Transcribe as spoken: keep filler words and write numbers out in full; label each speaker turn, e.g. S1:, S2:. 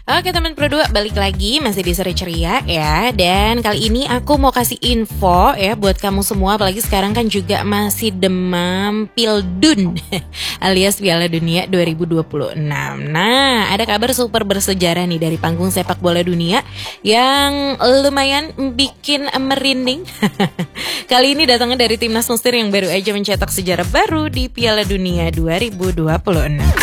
S1: Oke teman Pro dua, balik lagi masih di Sore Ceria ya. Dan kali ini aku mau kasih info ya buat kamu semua, apalagi sekarang kan juga masih demam Pildun alias Piala Dunia dua ribu dua puluh enam. Nah, ada kabar super bersejarah nih dari panggung sepak bola dunia yang lumayan bikin merinding. Kali ini datangnya dari timnas Mesir yang baru aja mencetak sejarah baru di Piala Dunia dua ribu dua puluh enam.